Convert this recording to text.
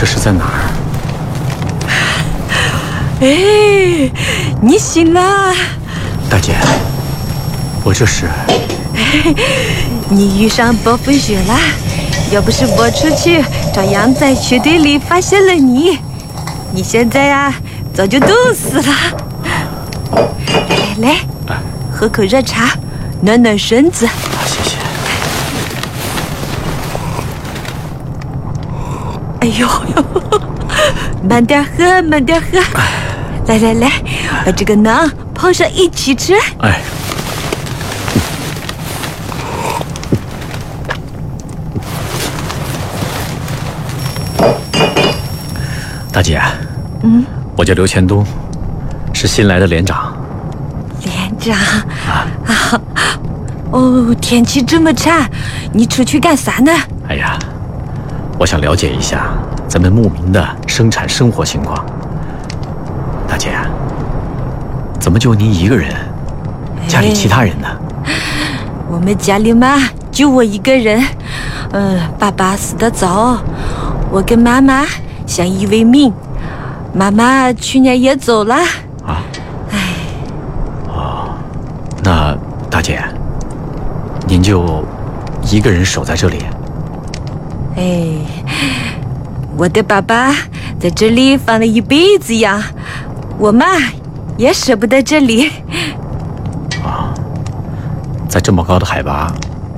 这是在哪儿？ 哎，你醒了， 大姐，我这是…… 你遇上暴风雪了。要不是我出去找羊在雪堆里发现了你，你现在啊早就冻死了。来，喝口热茶，暖暖身子。 谢谢。 哎呦，慢点喝，慢点喝。来，把这个馕泡上一起吃。 哎。大姐，我叫刘前东，是新来的连长。 连长啊，哦，天气这么差，你出去干啥呢？ 哎呀，我想了解一下咱们牧民的生产生活情况。大姐，怎么就您一个人？家里其他人呢？ 我们家里嘛，就我一个人。爸爸死得早，我跟妈妈相依为命。妈妈去年也走了。 啊？哦，那大姐，您就一个人守在这里？ 哎，我的爸爸在这里放了一辈子羊，我嘛也舍不得这里。 啊，在这么高的海拔，